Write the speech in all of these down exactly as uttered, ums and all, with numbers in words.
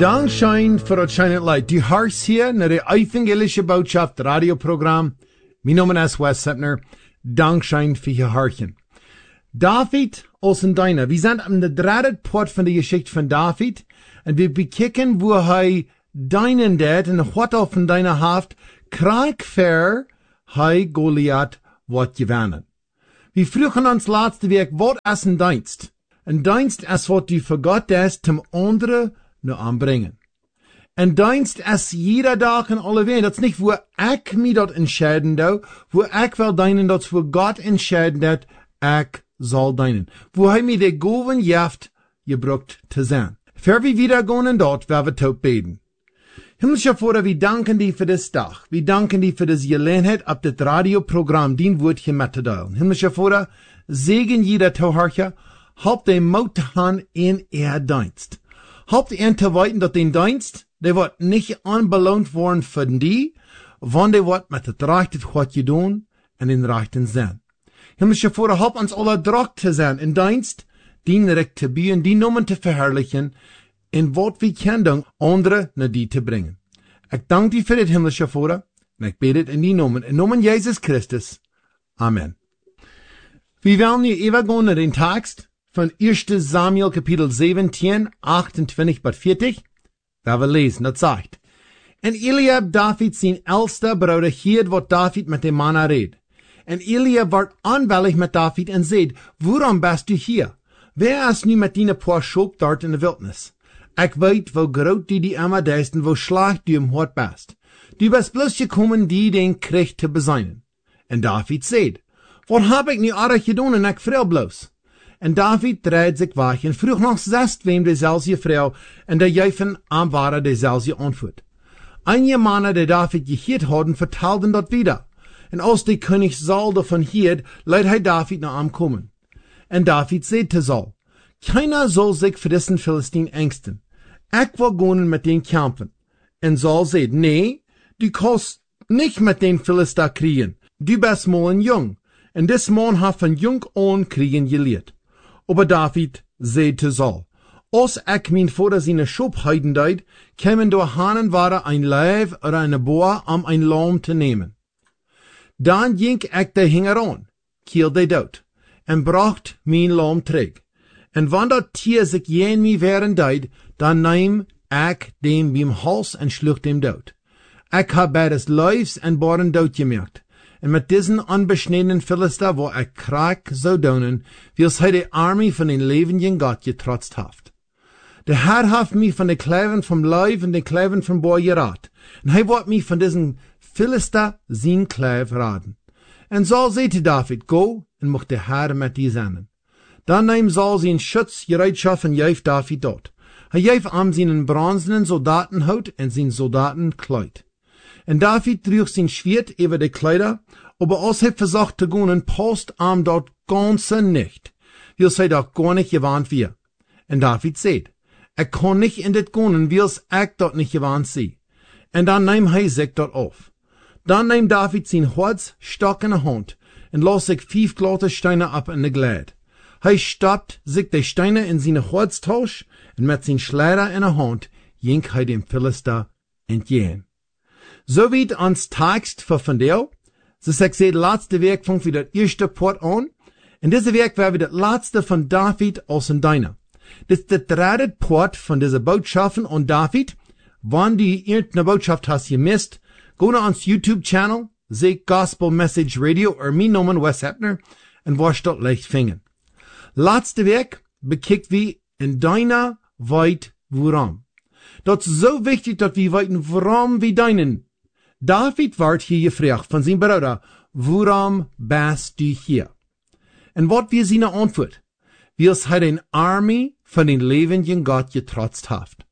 Dankschein für das schöne Leid. Du hörst hier nach der evangelische Botschaft Radioprogramm. Mein Name ist Wes Sepner. Dankschein für Ihr Hörchen. David aus und Deiner. Wir sind am dritten Part von der Geschichte von David. Und wir bekicken, wo er deinen Dad und was auf von deiner Haft krank fair hei Goliath wat gewannen. Wir frühen uns letzte Weg, was ist ein Dienst? Ein Dienst ist, was du für Gott ist, zum anderen nur anbringen. Ein Dienst ist jeder Tag in alle Welt. Das ist nicht, wo ich mich dort entscheiden do, wo ich will deinen, das wo Gott entscheiden dat, ich soll deinen. Wo er mir die Goven jaft, gebraucht zu sein. Für wir wieder gehen dort, werden wir tot beten. Himmlischer Vater, wir danken dir für das Tag. Wir danken dir für das Gelegenheit, ab das Radioprogramm, den Wörtchen mitzuteilen. Himmlischer Vater, segen jeder Zuhörer, hab den Mut an in ihr Dienst. Hab ihn zu weiten, dass den Dienst, der wird nicht anbelohnt worden für die, wann der wird mit der Rechten, was je tun, und den Rechten sein. Himmlischer Vater, hab uns alle Druck zu sein, in Dienst, den recht zu bieten, die Nummern zu verherrlichen, in wat wir können, andere nach die zu bringen. Ich danke dir für das, himmlische Vater, und ich bete in die Namen, in Namen Jesus Christus. Amen. Wir werden hier übergehen in den Text von erster Samuel Kapitel siebzehn, achtundzwanzig bis vierzig, da wir lesen, das sagt. Und Eliab, David, sein älster Bruder, hielt, wat David mit dem Mann redet. Und Eliab wird anwällig mit David und sagt, warum bist du hier? Wer ist nu mit deiner paar Schop dort in der Wildnis? Ich weet, wo groot du die immer deist und wo schlecht du im Hort bist. Du bist bloß gekommen, die den Krieg zu beseinen. Und David sagt, wat hab ich nu arg gedaan und ich freu bloß? Und David dreht sich weg und vroeg noch selbst wem dezelfde Frau und der Jäufen am ware dezelfde Antwort. Einige Männer, die David gehiert hadden, vertelden dort wieder. Und als der König Saul davon hiert, leidt hij David nach am kommen. Und David sagt zu Saul, keiner soll sich für diesen Philistine ängsten. Ich will gehen mit den kämpfen. Und Saul sagt, nee, du kannst nicht mit den Philister kriegen. Du bist mal ein Jung. Und das Mann hat von jung an kriegen gelehrt. Aber David sagt zu Saul, als ich mein Vater seine Schub heiden deid, kämen durch Hanen ware ein Leib oder eine Boa, um ein Lamm zu nehmen. Dann ging ich der Hinger an, kiel de dort, und bracht mein Lamm träg. Und wenn das Tier sich jen mi wehren deid, dann nehm ich dem beim Hals und schlug dem dort. Ich hab bei des Leibs und Bohren dort gemerkt. Und mit diesen unbeschnittenen Philister, wo ich krank so donen, wie es he die Armee von den lebenden Gott getrotzt haft. Der Herr hat mich von den Kleven vom Leib und den Kleven vom Bohr gerat. Und he wollt mich von diesen Philister sein Klev raten. Und Saul sagte David, go, und mocht der Herr mit dir sein. Dann nahm Saul sein Schutz, Gereitschaft und jäuf David dort. Er jäuf am seinen bronzenen Soldatenhaut und sein Soldatenkleid. Und David trug sein Schwert über die Kleider, aber als er versucht zu gehen, passt am dort ganze nicht. Wie es sei doch gar nicht gewarnt wir. Und David sagt, er kann nicht in das gehen, wie es ich dort nicht gewarnt sie. Und dann nahm er sich dort auf. Dann nahm David sein Holz, Stock in der Hand und las sich fünf glatte Steine ab in der Gleit. Er stoppt sich die Steine in seine Holztausch und mit sein Schleider in der Hand ging er dem Philister entgegen. So wie ans Text für von der, so sagt sie, das letzte Werk fängt wieder das erste Part an, und diese Werk war wieder das letzte von David aus und deiner. Das ist der dritte Part von dieser Botschaften und David. Wenn du irgendeine Botschaft hast gemisst, geh nach uns YouTube-Channel, seh Gospel Message Radio, oder mein Name Wes Sepner, und wirst dort leicht finden. Letzte Werk bekickt wie in deiner weit woran. Das ist so wichtig, dass wir weiten woran wie deinen. David ward hier gefragt von seinem Bruder, warum bist du hier? Und was wir seine Antwort? Wie es hat eine Armee von den lebenden Gott getrotzt haft.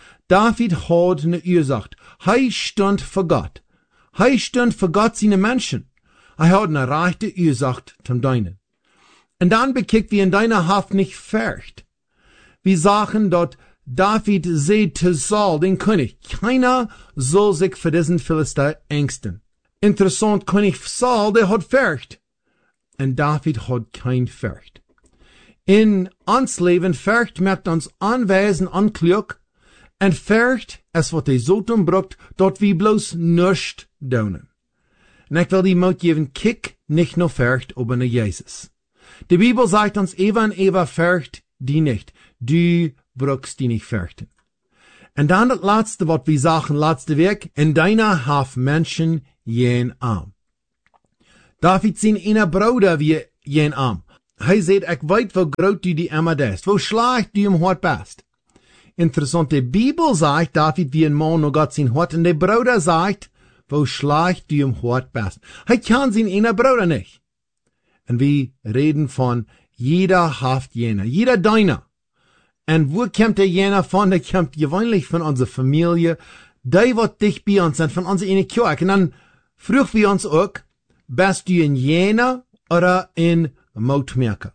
David hat eine Ursache. Er stand für Gott. Er stand für Gott seine Menschen. Er hat eine rechte Ursache zum Deinen. Und dann bekickt wir in deiner Haft nicht fürcht. Wir sagen dort, David sagt zu Saul, den König, keiner soll sich für diesen Philister ängsten. Interessant, König Saul, der hat Furcht. Und David hat kein Furcht. In uns Leben Furcht macht uns anweisen, unklug, En vergt, es wat hij zo toen brukt, dat wie bloos nuscht donen. En ik wil die mout geven, kijk nicht nur vergt, aber naar Jezus. De Bibel sagt uns, Eva en Eva vergt die nicht. Du brukst die nicht verchten. En dan het laatste wat we zagen laatste week, en deiner haf Menschen jen arm. David zien ene bruder wie jen arm. Hij zegt, ik weet wo groot du die emmer dest, wo schleicht du hem hart best. Interessant, de Bibel sagt, David wie een man no Gott zijn hart, en de bruder sagt, wo schleicht du hem hart best. Hij kan zijn ene bruder nicht. En we reden von jeder haft jener, jeder deiner. En wo kommt der jener von? Der kommt gewöhnlich von unserer Familie, die wat dicht bei uns sind, von unserer eine Kirche. Und dann fragen wir uns auch, bist du ein jener oder ein Mautmerker?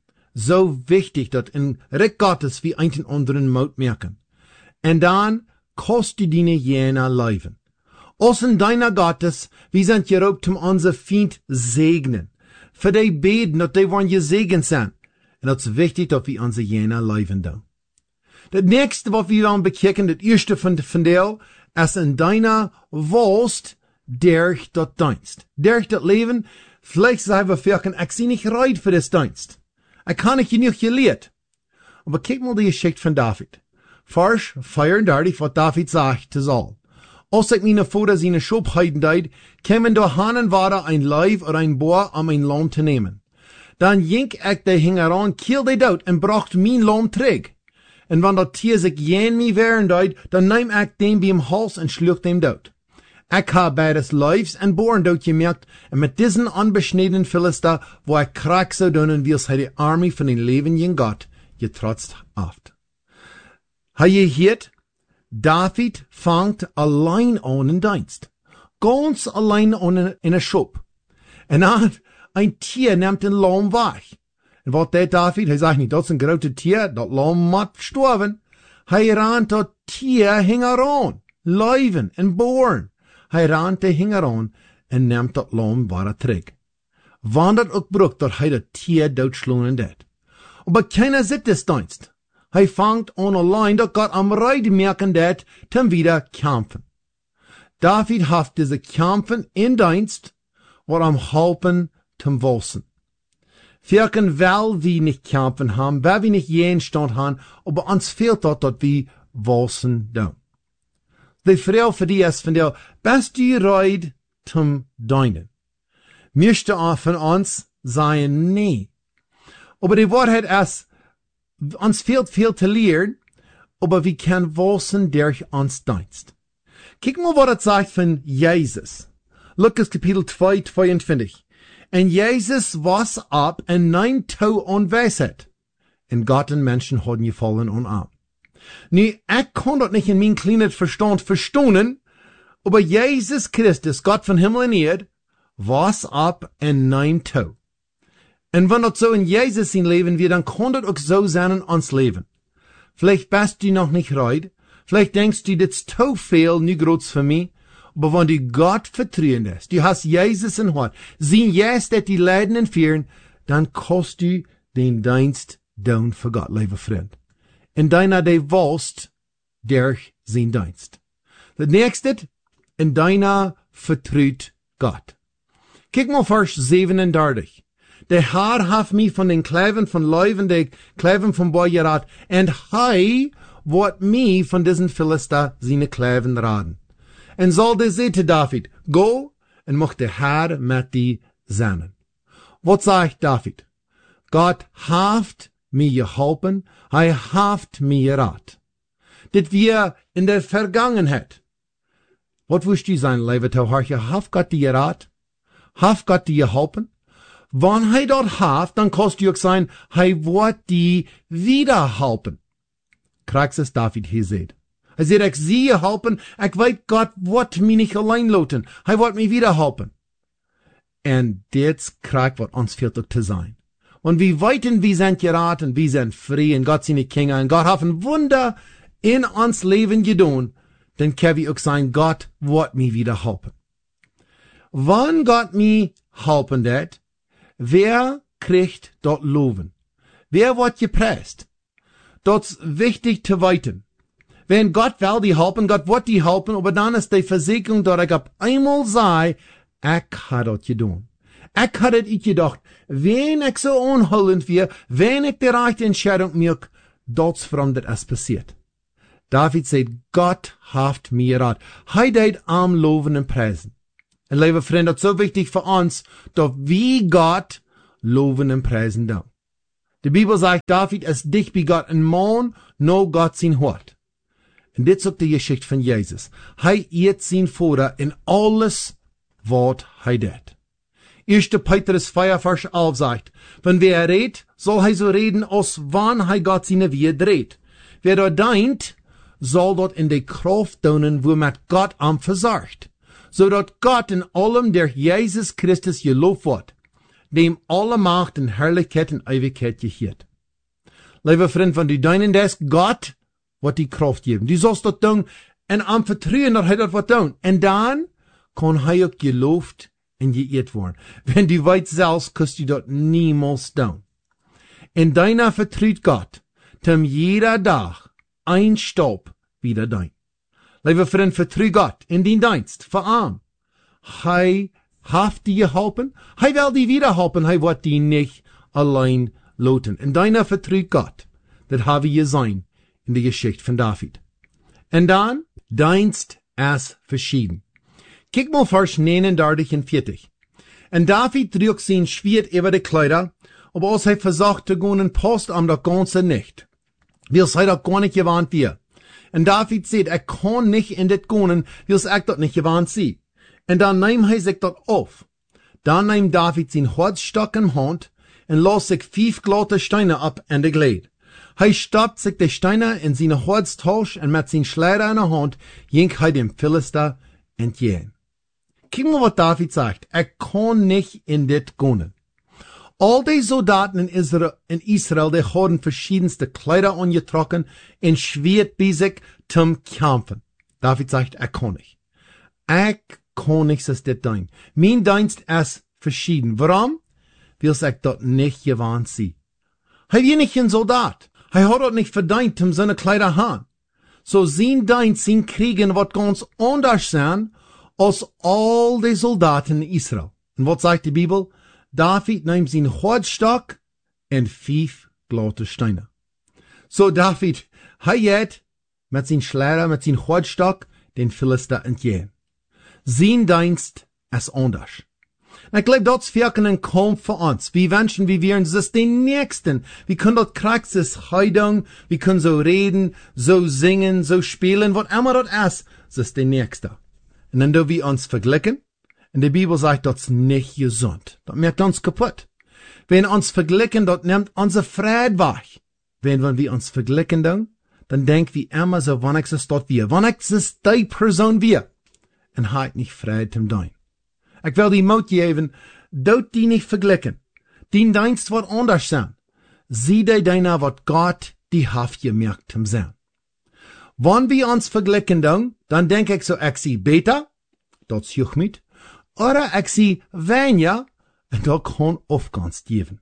So wichtig, dass in Recht Gottes wir einen anderen Maut merken. Und dann kostet du deine jener Leben. Aus in deiner Gottes, wir sind geraubt, um unser Feind segnen. Für die beten, dass die wollen gesegnet sein. En dat is wichtig dat we onze jener leven doen. Het nächste wat we willen bekijken, het eerste van de vandeel, is in deiner Wohlst durch dat Dienst. Durch dat leven, vielleicht sagen wir vielleicht, ich zie nicht reid für das Dienst. Ich kann nicht genug geleerd. Aber kijk mal die Geschichte von David. Vers vierundertig, wat David sagt zu Saul. Als ik meine Vater seine Schubheiten deed, kämen da Hanen war ein Leib oder ein Boer, um ein Lohn zu nehmen. Dan jink ik de hingeran, kiel de dood en bracht mijn loon terug. En wanneer dat tier zich jen mij weren dood, dan neem ik dem bij hem hals en sloeg dem dood. Ik heb bij des lijfs en boren dood gemerkt, en met diesen onbesneden Philister, wo ik krak zou doen, en wiels hij de armee van een leven in God getrotst haft. Hij je hiert, David vangt allein aan een dienst. Ganz allein aan een, in een schop. En dan, ein Tier nimmt den Lamm weg. Und wat deed David? Hij zegt niet, dat is een grote Tier, dat Lamm moet sterven. Hij rant dat Tier hing eraan, leven en boren. Hij rant de hing eraan en neemt dat Lamm weer terug. Wanneer ook brukt dat hij dat Tier doodsloen deed. Maar keiner zit des dienst. Hij vangt aan alleen dat God am Reide merken deed, ten wieder kämpfen. David haft diese kämpfen in dienst, wat am helpen zum Wolsen. Wirken, weil wir nicht kämpfen haben, weil wir nicht jeden Stand haben, aber uns fehlt dort, dass wir Wolsen tun. Die Frau für die ist von der, bist du reid zum Deinen? Möchte auch von uns sein, nee. Aber die Wahrheit ist, uns fehlt viel zu lernen, aber wir können Wolsen durch uns Dienst. Kick mal, was das sagt von Jesus. Lukas Kapitel zwei, zweiundzwanzig. En Jezus was ab en neem touw aan wijsheid. En God en mensen hadden gevallen aan arm. Nu, ik kon dat niet in mijn kleine verstand verstonen, aber Jezus Christus, God van Himmel en Erd, was ab en neem touw. En wanneer dat zo in Jezus zijn leven weer, dan kon dat ook zo zijn in ons leven. Vielleicht bist du noch nicht reid, vielleicht denkst du, dit is te veel nu groots voor mij, aber wenn du Gott vertrauen lässt, du hast Jesus in Hort, sehen yes, dass die Leiden entfernen, dann kannst du den Dienst down für Gott, liebe Freund. In deiner de Wohlst durch sein Dienst. Das nächste, in deiner vertraut Gott. Kijk mal Vers siebenunddreißig. Der Herr hat mich von den Kleven von Leuven, de Kleven von Boyerat, und hei wird mich von diesen Philister seine Kleven raden. En zal de zete David, go, en mocht de Herr met die zijn. Wat zegt David? God heeft mij geholpen, hij heeft mij gered. Dit wir in der Vergangenheit. Wat wist u zijn leven te hartje? Heeft God die gered? Heeft God die geholpen? Wann hij dat heeft, dan kost u ook zijn, hij wordt die wieder helpen. Krijgt es David gezegd. Hij zei, ik zie je helpen, ik weet God wordt mij niet alleen laten. Hij wordt mij wieder helpen. En dit krijgt wat ons fehlt ook te zijn. Want we weten, we zijn geraten, we zijn vrij, en God zijn Kinder, en God heeft een Wunder in ons leven gedaan, dan kan we ook zijn, God wordt mij wieder helpen. Wann God mij helpen dat, wer kriegt dat loven? Wer wordt gepreist? Dat is wichtig te weten. Wenn Gott will die helpen, Gott wird die helpen, aber dann ist die Versicherung, dass ich ab einmal sei, ich hat das getan. Ich hat es gedacht, wenn ich so unholend wir, wenn ich die rechte Entscheidung mache, das verändert es passiert. David sagt, Gott haft mir rat. Hij deed am loven en preisen. En lieve vriend, dat is zo wichtig voor ons, dat wie Gott loven en preisen doen. De Bibel sagt, David is dicht bij Gott, een man, no Gott zijn hart. En dit is ook de geschichte van Jezus. Hij eet zijn vader in alles wat hij deed. Eerste Petrus vier vers elf sagt, wenn wer redt, soll hij so reden, als wann hij Gott zijn weer dreht. Wer da deint, soll dort in de Kraft doen, wo met Gott am verzorgt, zodat Gott in allem der Jesus Christus geloof wordt, dem alle Macht en Herrlichkeit en Ewigkeit geheert. Lieve vriend, van die deinen des Gott wat die Kraft geven. Die sollst dat doen en am vertrouwen dat hij dat wat doen. En dan kan hij ook geloofd en geëerd worden. Wenn du weet zelfs, kust du dat niemals doen. En daarna vertrouwt Gott, tem jeder dag ein Stap wieder dein. Lieve vriend, vertrouw Gott in die dienst, verarm. Hij haft die geholpen, hij wil die wieder helpen, hij wordt die nicht allein loten. En daarna vertrouw Gott, dat habe je zijn in de geschichte van David. En dan, dienst is verschieden. Kijk mal vers negenendertig en veertig. En David trug zijn Schwert über de Kleider, aber als hij versucht te gaan post am dat ganze nicht. Wil zij dat gar nicht gewarnt wir. En David sagt, ik kan nicht in dit gaan, wil ik dat nicht gewarnt zie. En dan neemt hij zich dat auf. Dan neemt David zijn Holzstock in hand en lost zich vijf glatte Steine ab in de Gled. Hij stapt zich de Steine in zijn Holztausch en met zijn Schleider in de hand jenk hij dem Philister entgegen. Kijk mal wat David sagt, ik kan nicht in dit gaan. All die Soldaten in Israel, in Israel, die hadden verschiedenste Kleider angetrokken en Schwert bij zich zum Kämpfen. David sagt, ik kan nicht. Ik kan nicht als dit doen. Mijn dienst is verschieden. Waarom? Wil ik dat niet gewarnt zie. Hij is niet een Soldat. Hij had dat niet verdient om zijn Kleider aan. So zijn dienst, zijn kriegen wat ganz anders zijn als all die Soldaten in Israel. En wat zegt de Bibel? David neemt zijn Holzstock en vijf glatte Steine. So David, hij geht met zijn Schleier, met zijn Holzstock, den Philister entgegen. Zijn dienst is anders. En ik glaube, dat is werken een Kampf voor ons. Wie wünschen, wie wären es den Nächsten. Wir können dort Praxis Heidung, wir können so reden, so singen, so spielen, was immer das ist, es ist der Nächste. Und dann do wir uns vergleichen, und die Bibel sagt, das ist nicht gesund. Das macht uns kaputt. Wenn wir uns vergleichen, das nimmt unsere Freude weg. Wenn wir uns vergleichen, dann, dann denken wir immer so, wann ich es dort wir, wann ich es die Person wir. Und halt nicht Freude zum Dein. Ich will die Mut geben, dort die nicht vergleichen. Die Dienst wird anders sein. Sieh dir deiner, wat Gott die Haft gemerkt zum sein. Wenn wir uns vergleichen, dann, dann denk ich so, ich sie besser, das juch mit, oder ich sie weniger, und da kann Aufgans geben.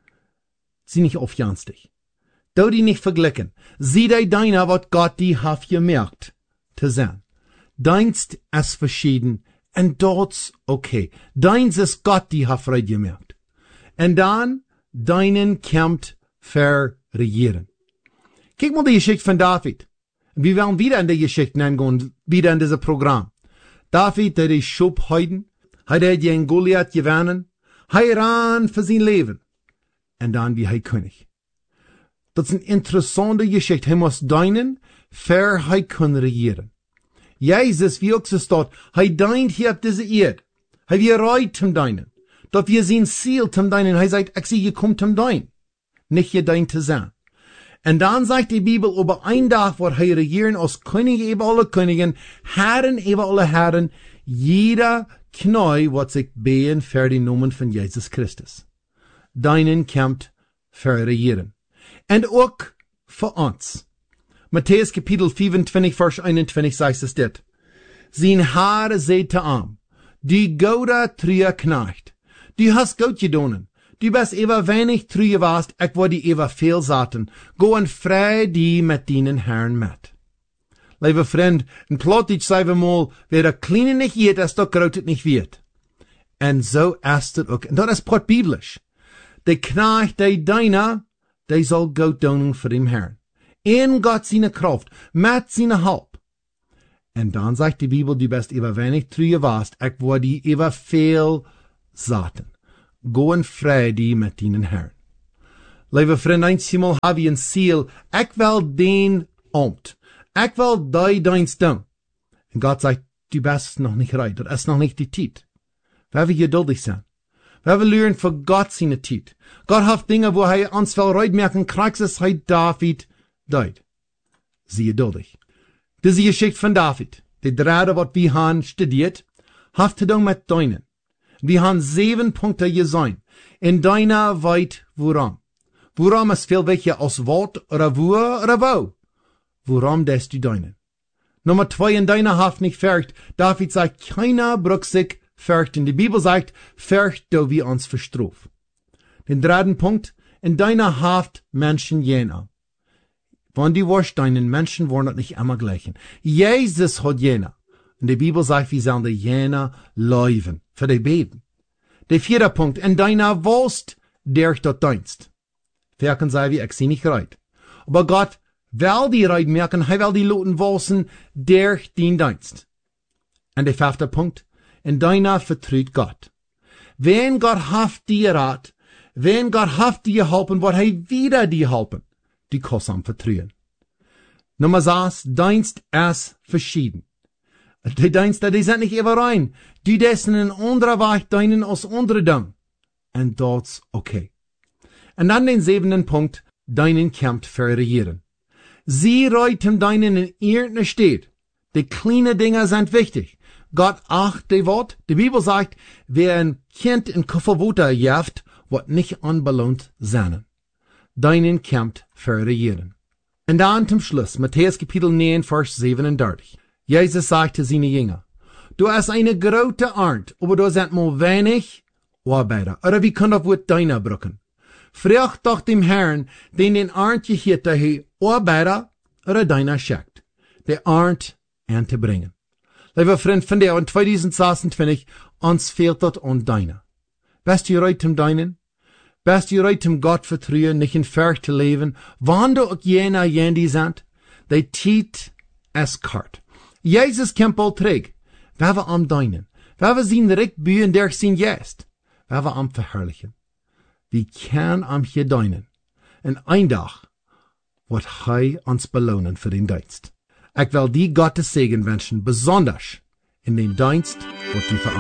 Sie nicht aufganstig. Da die nicht vergleichen. Sieh dir deiner, wat Gott die Haft gemerkt zu sein. Dienst ist verschieden, und dort okay. Deins ist Gott die Haft gemerkt. Und dann, deinen kämpft verregieren. Kijk mal die Geschichte von David. Wir werden wieder in die Geschichte hineingehen, wieder in dieses Programm. David, der die Schub heiden, hat er gegen Goliath gewonnen, er ran für sein Leben. Und dann wie er König. Das ist eine interessante Geschichte. Er muss deinen, für er können regieren. Jesus, wie auch es dort, er deint hier auf diese Erde. Er wir reit zum deinen. Dort wir sein Ziel zum deinen. Er sagt, ich sie gekommen zum dein. Nicht ihr dein zu sein. Und dann sagt die Bibel, über ein Tag wird er regieren als König über alle Königen, Herren über alle Herren, jeder Knie wird sich behen für die Namen von Jesus Christus. Deinen kämpft für regieren. Und auch für uns. Matthäus Kapitel vierundzwanzig, Vers einundzwanzig sagt es dit. Sein Haare seht arm, die Gouda trüe knecht. Du hast gut gedonen. Du bist ever wenig trüe warst, ich wo die ever viel saten. Go en frei die mit deinen Herren met. Lieve vriend, in Plattdeutsch sagen wir mal, wer der Kleine nicht geht, das doch Grote nicht wird. Und so ist es auch. Und das ist Port biblisch. Der Knecht, der deiner, der soll Gott dienen für den Herrn. In Gott seine Kraft, mit seiner Halb. Und dann sagt die Bibel, du bist über wenig trüge warst, ich war die über viel Saten. Go in Friede mit deinen Herrn. Lieve vriend, einmal habe ich ein Ziel, ich will den Amt. Ich will die Dienst tun. Und Gott sagt, du bist noch nicht reif, das ist noch nicht die Zeit. Wir wollen geduldig sein. Wir wollen lernen für Gott seine Zeit. Gott hat Dinge, wo er uns will reitmerken, kriegst es heute David deut. Sie geduldig. Diese Geschichte von David, die Drade, was wir haben studiert, hat zu tun mit deinen. Wir haben sieben Punkte gesehen. In deiner weit woran. Woran ist viel wichtiger als Wort oder wo oder wo. Woran des du deinen? Nummer zwei, in deiner Haft nicht fürcht. David sagt, keiner brucht sich fürchten. Die Bibel sagt, fürcht du wie uns verstruf. Den dritten Punkt, in deiner Haft Menschen jener. Wenn die warst, deinen Menschen wollen nicht immer gleichen. Jesus hat jener. Und die Bibel sagt, wir sollen die jener leuven. Für die Beben. Der vierte Punkt, in deiner Wurst, der ich dort dienst. Werken sei wie, ich sie nicht reit. Aber Gott will die reit merken, er will die Loten wolsen, der den Dienst. Und der fünfte Punkt, in deiner vertraut Gott. Wenn Gott haft dir rat, wenn Gott haft dir helfen, wird er wieder dir helfen. Die kostsam vertrauen. Nummer sechs, Dienst ist verschieden. Die Dienste, die sind nicht überein. Die dessen in anderer Weg deinen als andere Ding. Und das okay. Und dann den siebenten Punkt, deinen kämpft für regieren. Sie reiten deinen in irgendeiner Stadt. Die kleinen Dinge sind wichtig. Gott acht die Wort. Die Bibel sagt, wer ein Kind in Kofferwuter jaft, wird nicht unbelohnt sein. Deinen kämpft für regieren. Und dann zum Schluss, Matthäus Kapitel neun, Vers siebenunddreißig. Jesus sagte seine Jünger, du hast eine große Ernte, aber du sind mal wenig Arbeiter. Oder wie kann das Wort deiner brücken? Frag doch dem Herrn, den den Ernte hier daher Arbeiter oder deiner schickt, der Ernte anzubringen. Lieber Freund, von der in zwanzig sechsundzwanzig, uns fehlt dort an deiner. Bist du bereit zum deinen? Bist du bereit zum Gott vertrauen, nicht in Furcht zu leben? Wann du auch jener jendi sind, die Tiet es kart. Jesus kämpft bald träg. Wer wir am deinen? Wer wir sein Recht bühen, der sein jest? Wer wir am verherrlichen? Wie kann am hier deinen? Und ein Tag wird er uns belohnen für den Dienst. Ich will die Gottes Segen wünschen, besonders in den Dienst, was du für